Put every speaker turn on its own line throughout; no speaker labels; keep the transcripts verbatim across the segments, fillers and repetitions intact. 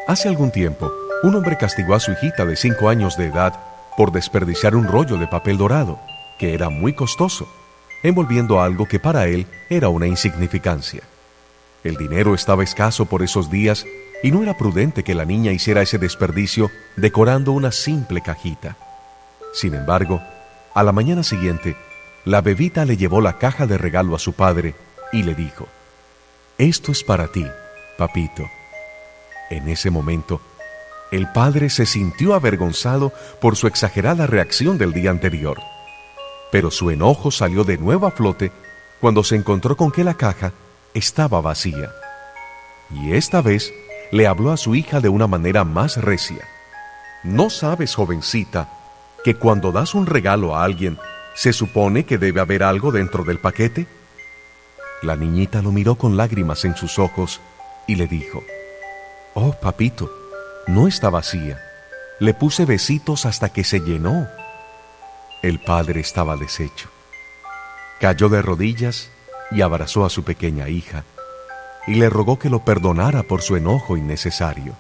Hace algún tiempo, un hombre castigó a su hijita de cinco años de edad por desperdiciar un rollo de papel dorado, que era muy costoso, envolviendo algo que para él era una insignificancia. El dinero estaba escaso por esos días y no era prudente que la niña hiciera ese desperdicio decorando una simple cajita. Sin embargo, a la mañana siguiente, la bebita le llevó la caja de regalo a su padre y le dijo: «Esto es para ti, papito». En ese momento, el padre se sintió avergonzado por su exagerada reacción del día anterior. Pero su enojo salió de nuevo a flote cuando se encontró con que la caja estaba vacía. Y esta vez le habló a su hija de una manera más recia. ¿No sabes, jovencita, que cuando das un regalo a alguien, se supone que debe haber algo dentro del paquete? La niñita lo miró con lágrimas en sus ojos y le dijo: «Oh, papito, no está vacía. Le puse besitos hasta que se llenó». El padre estaba deshecho. Cayó de rodillas y abrazó a su pequeña hija y le rogó que lo perdonara por su enojo innecesario.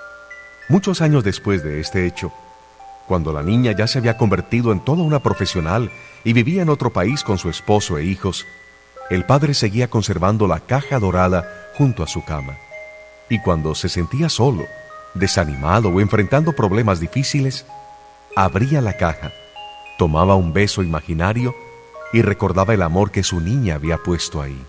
Muchos años después de este hecho, cuando la niña ya se había convertido en toda una profesional y vivía en otro país con su esposo e hijos, el padre seguía conservando la caja dorada junto a su cama. Y cuando se sentía solo, desanimado o enfrentando problemas difíciles, abría la caja, tomaba un beso imaginario y recordaba el amor que su niña había puesto ahí.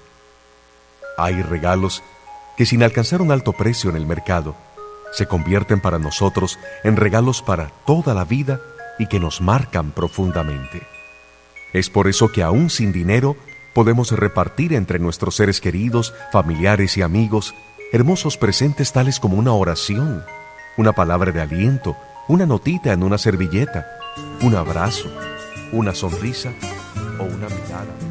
Hay regalos que, sin alcanzar un alto precio en el mercado, se convierten para nosotros en regalos para toda la vida y que nos marcan profundamente. Es por eso que aún sin dinero podemos repartir entre nuestros seres queridos, familiares y amigos hermosos presentes tales como una oración, una palabra de aliento, una notita en una servilleta, un abrazo, una sonrisa o una mirada.